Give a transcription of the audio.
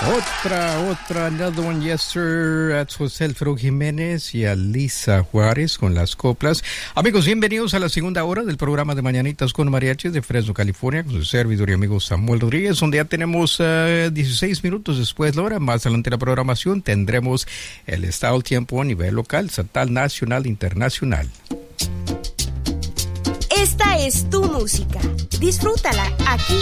Otra, another one, yes sir. That's José Alfredo Jiménez y Alisa Juárez con las coplas. Amigos, bienvenidos a la segunda hora del programa de Mañanitas con Mariachis de Fresno, California, con su servidor y amigo Samuel Rodríguez, donde ya tenemos 16 minutos después de la hora. Más adelante en la programación tendremos el estado del tiempo a nivel local, estatal, nacional, internacional. Esta es tu música. Disfrútala aquí